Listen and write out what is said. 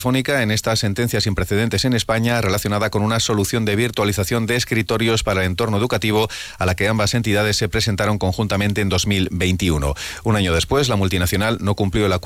Telefónica en esta sentencia sin precedentes en España relacionada con una solución de virtualización de escritorios para el entorno educativo a la que ambas entidades se presentaron conjuntamente en 2021. Un año después, la multinacional no cumplió el acuerdo